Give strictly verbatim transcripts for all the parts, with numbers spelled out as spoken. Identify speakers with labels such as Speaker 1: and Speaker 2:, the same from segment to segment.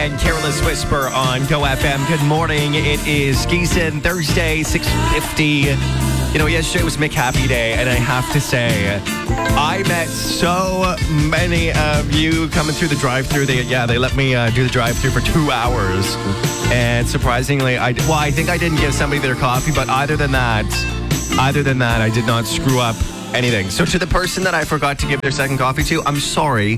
Speaker 1: and Careless Whisper on Go F M. Good morning. It is Geeson, Thursday, six fifty. You know, yesterday was Mick Happy Day, and I have to say, I met so many of you coming through the drive-thru. They, yeah, they let me uh, do the drive-thru for two hours. And surprisingly, I, well, I think I didn't give somebody their coffee, but other than that, other than that, I did not screw up anything. So to the person that I forgot to give their second coffee to, I'm sorry.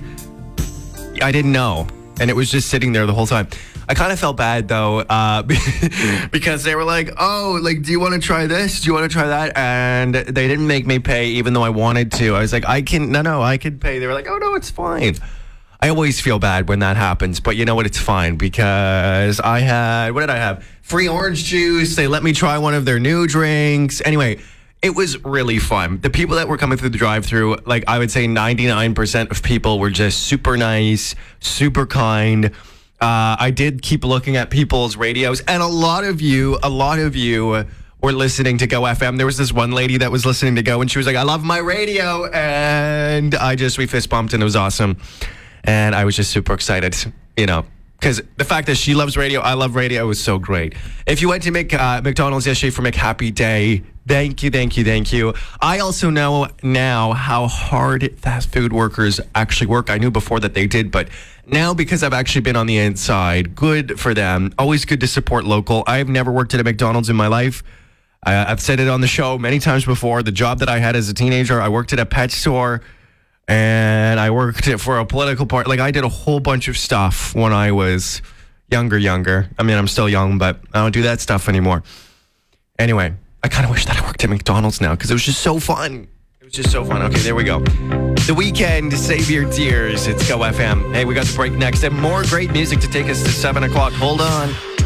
Speaker 1: I didn't know. And it was just sitting there the whole time. I kind of felt bad, though, uh, because they were like, oh, like, do you want to try this? Do you want to try that? And they didn't make me pay, even though I wanted to. I was like, I can, no, no, I can pay. They were like, oh, no, it's fine. I always feel bad when that happens, but you know what? It's fine because I had, what did I have? Free orange juice. They let me try one of their new drinks. Anyway, it was really fun. The people that were coming through the drive-thru, like I would say ninety-nine percent of people were just super nice, super kind. Uh, I did keep looking at people's radios, and a lot of you, a lot of you were listening to Go F M. There was this one lady that was listening to Go, and she was like, I love my radio. And I just, we fist bumped, and it was awesome. And I was just super excited, you know. Because the fact that she loves radio, I love radio, was so great. If you went to Mc, uh, McDonald's yesterday for McHappy Day, thank you, thank you, thank you. I also know now how hard fast food workers actually work. I knew before that they did, but now because I've actually been on the inside, good for them. Always good to support local. I've never worked at a McDonald's in my life. I, I've said it on the show many times before. The job that I had as a teenager, I worked at a pet store. And I worked for a political party. Like, I did a whole bunch of stuff when I was younger, younger. I mean, I'm still young, but I don't do that stuff anymore. Anyway, I kind of wish that I worked at McDonald's now because it was just so fun. It was just so fun. Okay, there we go. The weekend, save your tears. It's Go F M. Hey, we got the break next and more great music to take us to seven o'clock. Hold on.